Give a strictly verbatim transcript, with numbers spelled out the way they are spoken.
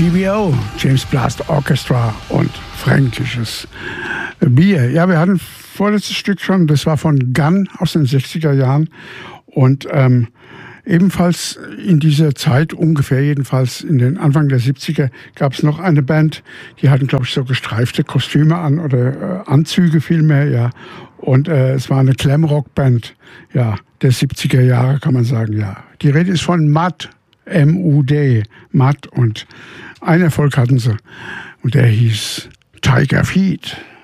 G B O, James Blast Orchestra und fränkisches Bier. Ja, wir hatten vorletztes Stück schon, das war von Gunn aus den sechziger Jahren und ähm, ebenfalls in dieser Zeit, ungefähr jedenfalls in den Anfang der siebziger, gab es noch eine Band, die hatten, glaube ich, so gestreifte Kostüme an oder äh, Anzüge vielmehr, ja. Und äh, es war eine Glamrock-Band, ja, der siebziger Jahre, kann man sagen, ja. Die Rede ist von Mud, M U D, Mud, und einen Erfolg hatten sie und der hieß Tiger Feet.